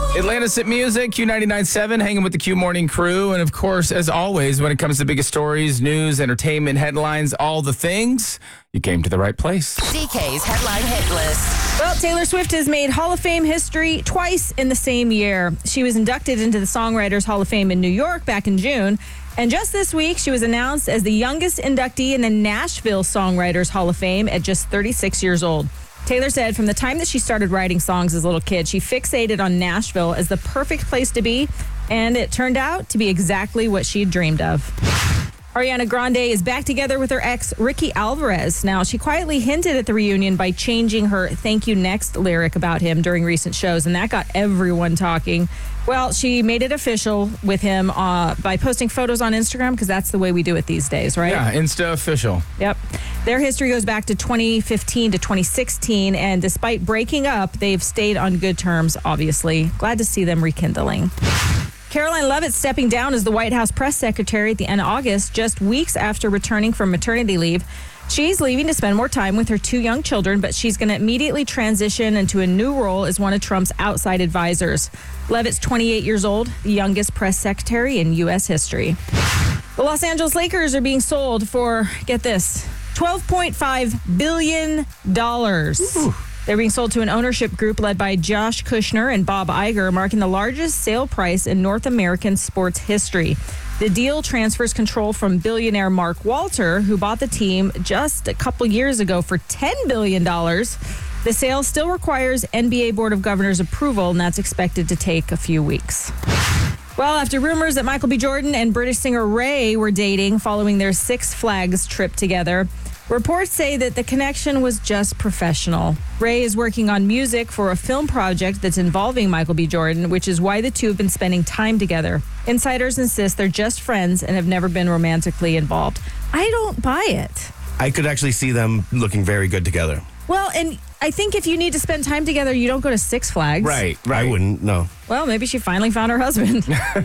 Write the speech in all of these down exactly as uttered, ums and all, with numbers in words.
Atlantis at Music, Q ninety-nine point seven, hanging with the Q Morning crew. And of course, as always, when it comes to biggest stories, news, entertainment, headlines, all the things, you came to the right place. D K's Headline Hit List. Well, Taylor Swift has made Hall of Fame history twice in the same year. She was inducted into the Songwriters Hall of Fame in New York back in June. And just this week, she was announced as the youngest inductee in the Nashville Songwriters Hall of Fame at just thirty-six years old. Taylor said from the time that she started writing songs as a little kid, she fixated on Nashville as the perfect place to be, and it turned out to be exactly what she dreamed of. Ariana Grande is back together with her ex, Ricky Alvarez. Now, she quietly hinted at the reunion by changing her Thank You Next lyric about him during recent shows, and that got everyone talking. Well, she made it official with him uh, by posting photos on Instagram, because that's the way we do it these days, right? Yeah, Insta official. Yep. Their history goes back to twenty fifteen to twenty sixteen, and despite breaking up, they've stayed on good terms, obviously. Glad to see them rekindling. Caroline Leavitt stepping down as the White House press secretary at the end of August, just weeks after returning from maternity leave. She's leaving to spend more time with her two young children, but she's going to immediately transition into a new role as one of Trump's outside advisors. Leavitt's twenty-eight years old, the youngest press secretary in U S history. The Los Angeles Lakers are being sold for, get this, twelve point five billion dollars. Ooh. They're being sold to an ownership group led by Josh Kushner and Bob Iger, marking the largest sale price in North American sports history. The deal transfers control from billionaire Mark Walter, who bought the team just a couple years ago for ten billion dollars. The sale still requires N B A Board of Governors approval, and that's expected to take a few weeks. Well, after rumors that Michael B. Jordan and British singer Ray were dating following their Six Flags trip together, reports say that the connection was just professional. Ray is working on music for a film project that's involving Michael B. Jordan, which is why the two have been spending time together. Insiders insist they're just friends and have never been romantically involved. I don't buy it. I could actually see them looking very good together. Well, and I think if you need to spend time together, you don't go to Six Flags. Right, right. I wouldn't, no. Well, maybe she finally found her husband.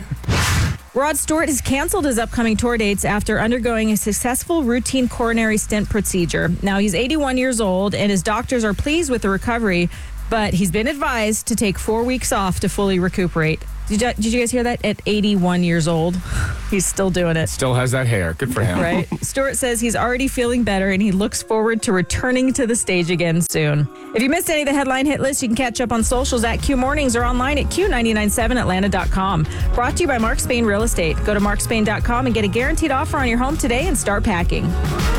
Rod Stewart has canceled his upcoming tour dates after undergoing a successful routine coronary stent procedure. Now, he's eighty-one years old, and his doctors are pleased with the recovery, but he's been advised to take four weeks off to fully recuperate. Did you, did you guys hear that? At eighty-one years old, he's still doing it. Still has that hair. Good for him. Right. Stewart says he's already feeling better, and he looks forward to returning to the stage again soon. If you missed any of the headline hit list, you can catch up on socials at Q Mornings or online at Q nine nine seven Atlanta dot com. Brought to you by Mark Spain Real Estate. Go to mark spain dot com and get a guaranteed offer on your home today and start packing.